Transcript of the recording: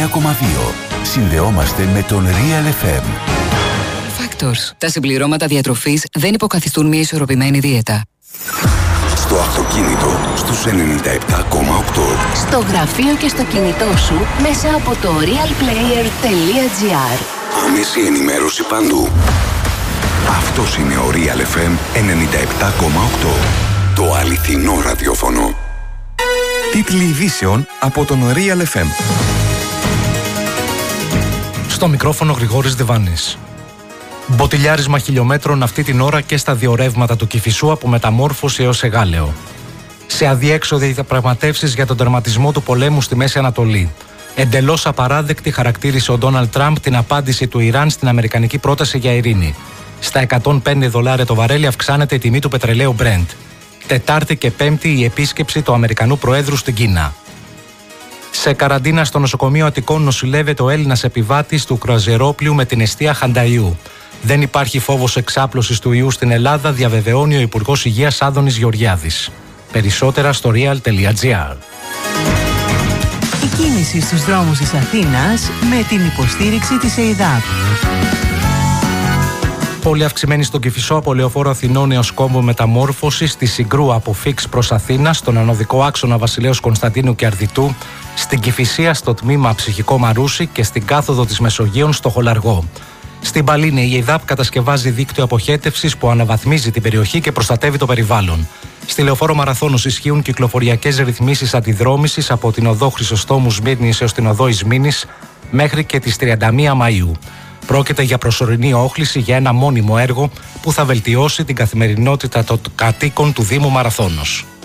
93,2. Συνδεόμαστε με τον Real FM. Factors. Τα συμπληρώματα διατροφής δεν υποκαθιστούν μια ισορροπημένη δίαιτα. Στο αυτοκίνητο στους 97,8. Στο γραφείο και στο κινητό σου μέσα από το realplayer.gr. Άμεση ενημέρωση παντού. Αυτός είναι ο Real FM 97,8. Το αληθινό ραδιόφωνο. Τίτλοι ειδήσεων από τον Real FM. Στο μικρόφωνο Γρηγόρης Διβάνης. Μποτιλιάρισμα χιλιόμετρων αυτή την ώρα και στα διορεύματα του Κηφισού από Μεταμόρφωση έως Εγάλεο. Σε αδιέξοδοι διαπραγματεύσεις για τον τερματισμό του πολέμου στη Μέση Ανατολή. Εντελώς απαράδεκτη χαρακτήρισε ο Ντόναλντ Τραμπ την απάντηση του Ιράν στην αμερικανική πρόταση για ειρήνη. Στα $105 το βαρέλι αυξάνεται η τιμή του πετρελαίου Brent. Τετάρτη και Πέμπτη η επίσκεψη του Αμερικανού Προέδρου στην Κίνα. Σε καραντίνα στο νοσοκομείο Αττικών νοσηλεύεται ο Έλληνας επιβάτης του κρουαζιερόπλοιου με την εστία Χανταϊού. Δεν υπάρχει φόβος εξάπλωσης του ιού στην Ελλάδα, διαβεβαιώνει ο Υπουργός Υγείας Άδωνης Γεωργιάδης. Περισσότερα στο real.gr. Η κίνηση στους δρόμους της Αθήνας με την υποστήριξη της ΕΙΔΑΠ. Πολύ αυξημένη στον Κηφισό από Λεωφόρο Αθηνών έως κόμβο Μεταμόρφωσης, στη Συγκρού από Φίξ προς Αθήνα, στον ανωδικό άξονα Βασιλέως Κωνσταντίνου και Αρδιτού, στην Κηφισία στο τμήμα Ψυχικό Μαρούσι και στην κάθοδο της Μεσογείων στο Χολαργό. Στην Παλίνη η ΕΙΔΑΠ κατασκευάζει δίκτυο αποχέτευσης που αναβαθμίζει την περιοχή και προστατεύει το περιβάλλον. Στη Λεωφόρο Μαραθώνος ισχύουν κυκλοφοριακές ρυθμίσεις αντιδρόμησης από την οδό Χρυσοστόμου Σμύρνης έως την οδό Ισμήνης μέχρι και τις 31 Μαΐου. Πρόκειται για προσωρινή όχληση για ένα μόνιμο έργο που θα βελτιώσει την καθημερινότητα των κατοίκων του Δήμου Μαραθώνος.